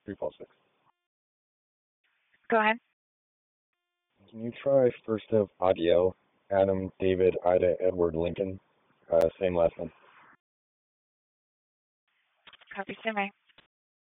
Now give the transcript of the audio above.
356. Go ahead. Can you try first of Adiel, Adam, David, Ida, Edward, Lincoln? Same last name. Copy, Semi.